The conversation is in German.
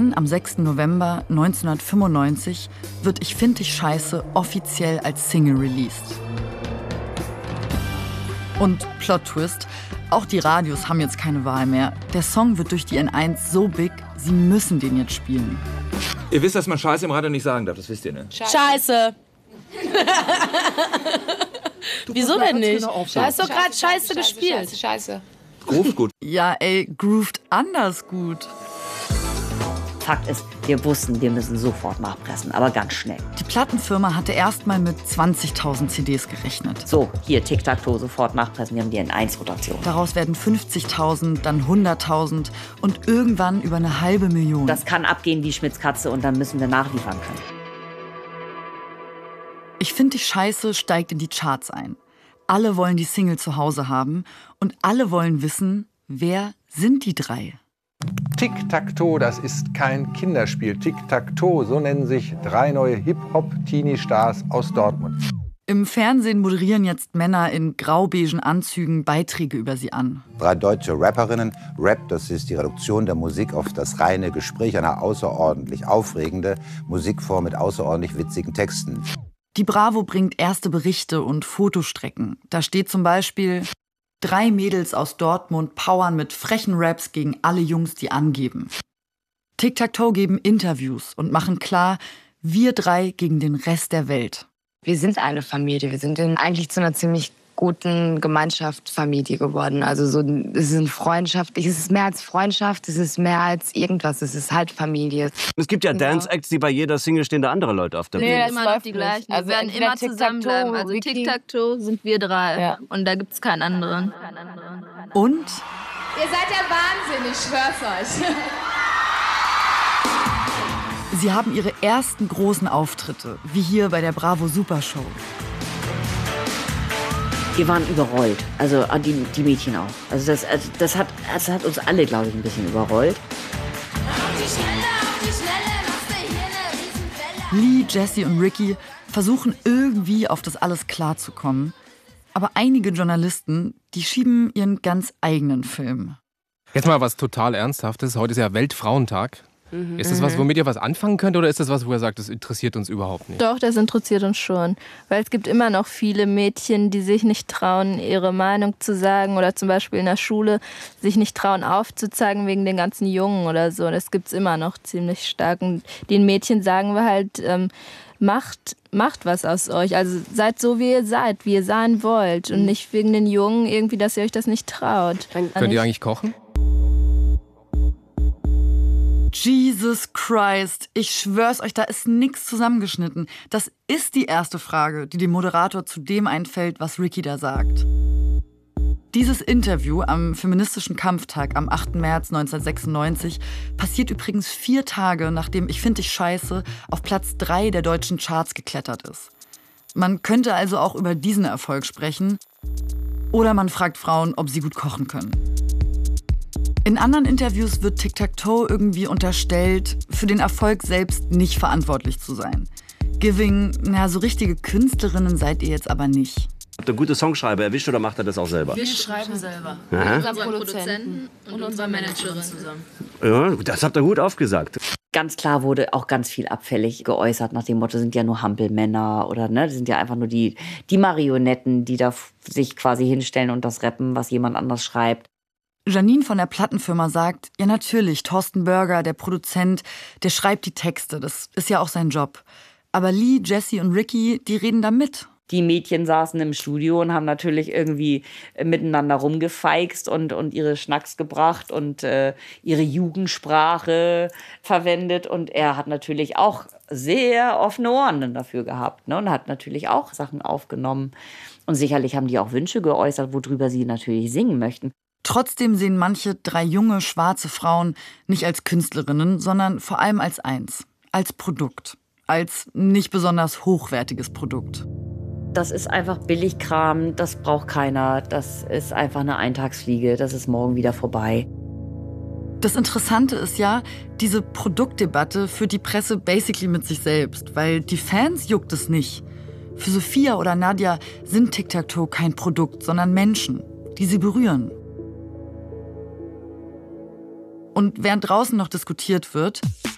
Dann, am 6. November 1995, wird Ich find dich scheiße offiziell als Single released. Und Plot-Twist, auch die Radios haben jetzt keine Wahl mehr. Der Song wird durch die N1 so big, sie müssen den jetzt spielen. Ihr wisst, dass man Scheiße im Radio nicht sagen darf, das wisst ihr, ne? Scheiße! Wieso denn nicht? Du hast doch gerade Scheiße gespielt. Scheiße. Groovt gut. Ja, ey, grooved anders gut. Fakt ist, wir wussten, wir müssen sofort nachpressen, aber ganz schnell. Die Plattenfirma hatte erstmal mit 20.000 CDs gerechnet. So, hier Tic-Tac-Toe, sofort nachpressen, wir haben die N1-Rotation. Daraus werden 50.000, dann 100.000 und irgendwann über 500.000. Das kann abgehen wie Schmitz Katze und dann müssen wir nachliefern können. Ich find dich scheiße steigt in die Charts ein. Alle wollen die Single zu Hause haben und alle wollen wissen, wer sind die drei? Tic-Tac-Toe, das ist kein Kinderspiel. Tic-Tac-Toe, so nennen sich 3 neue Hip-Hop-Teenie-Stars aus Dortmund. Im Fernsehen moderieren jetzt Männer in graubeigen Anzügen Beiträge über sie an. 3 deutsche Rapperinnen. Rap, das ist die Reduktion der Musik auf das reine Gespräch, eine außerordentlich aufregende Musikform mit außerordentlich witzigen Texten. Die Bravo bringt erste Berichte und Fotostrecken. Da steht zum Beispiel: 3 Mädels aus Dortmund powern mit frechen Raps gegen alle Jungs, die angeben. Tic-Tac-Toe geben Interviews und machen klar, wir 3 gegen den Rest der Welt. Wir sind eine Familie. Wir sind eigentlich zu einer ziemlich guten Gemeinschaftsfamilie geworden. Also so, es ist eine Freundschaft. Es ist mehr als Freundschaft, es ist mehr als irgendwas. Es ist halt Familie. Es gibt ja Dance-Acts, die bei jeder Single stehen da andere Leute auf der Bühne. Nee, immer noch die gleichen. Also wir werden immer zusammenbleiben. Also Tic-Tac-Toe sind wir 3. Ja. Und da gibt's keinen anderen. Und? Ihr seid der Wahnsinn, ich schwör's euch. Sie haben ihre ersten großen Auftritte, wie hier bei der Bravo Supershow. Wir waren überrollt, also die Mädchen auch. Also das hat uns alle, glaube ich, ein bisschen überrollt. Lee, Jessie und Ricky versuchen irgendwie auf das alles klarzukommen. Aber einige Journalisten, die schieben ihren ganz eigenen Film. Jetzt mal was total Ernsthaftes. Heute ist ja Weltfrauentag. Ist das was, womit ihr was anfangen könnt, oder ist das was, wo ihr sagt, das interessiert uns überhaupt nicht? Doch, das interessiert uns schon. Weil es gibt immer noch viele Mädchen, die sich nicht trauen, ihre Meinung zu sagen. Oder zum Beispiel in der Schule sich nicht trauen aufzuzeigen wegen den ganzen Jungen oder so. Das gibt es immer noch ziemlich stark. Und den Mädchen sagen wir halt, macht was aus euch. Also seid so, wie ihr sein wollt. Und nicht wegen den Jungen irgendwie, dass ihr euch das nicht traut. Könnt ihr eigentlich kochen? Jesus Christ, ich schwör's euch, da ist nichts zusammengeschnitten. Das ist die erste Frage, die dem Moderator zu dem einfällt, was Ricky da sagt. Dieses Interview am feministischen Kampftag am 8. März 1996 passiert übrigens 4 Tage, nachdem Ich find dich scheiße auf Platz 3 der deutschen Charts geklettert ist. Man könnte also auch über diesen Erfolg sprechen. Oder man fragt Frauen, ob sie gut kochen können. In anderen Interviews wird Tic-Tac-Toe irgendwie unterstellt, für den Erfolg selbst nicht verantwortlich zu sein. Giving, so richtige Künstlerinnen seid ihr jetzt aber nicht. Habt ihr gute Songschreiber erwischt oder macht er das auch selber? Wir schreiben selber. Mit unserem Produzenten und unserer Managerin zusammen. Ja, das habt ihr gut aufgesagt. Ganz klar wurde auch ganz viel abfällig geäußert nach dem Motto, sind ja nur Hampelmänner oder das sind ja einfach nur die Marionetten, die da sich quasi hinstellen und das rappen, was jemand anders schreibt. Janine von der Plattenfirma sagt, ja natürlich, Thorsten Börger, der Produzent, der schreibt die Texte, das ist ja auch sein Job. Aber Lee, Jessie und Ricky, die reden da mit. Die Mädchen saßen im Studio und haben natürlich irgendwie miteinander rumgefeixt und ihre Schnacks gebracht und ihre Jugendsprache verwendet. Und er hat natürlich auch sehr offene Ohren dann dafür gehabt, ne? Und hat natürlich auch Sachen aufgenommen. Und sicherlich haben die auch Wünsche geäußert, worüber sie natürlich singen möchten. Trotzdem sehen manche 3 junge, schwarze Frauen nicht als Künstlerinnen, sondern vor allem als eins, als Produkt, als nicht besonders hochwertiges Produkt. Das ist einfach Billigkram, das braucht keiner, das ist einfach eine Eintagsfliege, das ist morgen wieder vorbei. Das Interessante ist ja, diese Produktdebatte führt die Presse basically mit sich selbst, weil die Fans juckt es nicht. Für Sophia oder Nadja sind Tic-Tac-Toe kein Produkt, sondern Menschen, die sie berühren. Und während draußen noch diskutiert wird,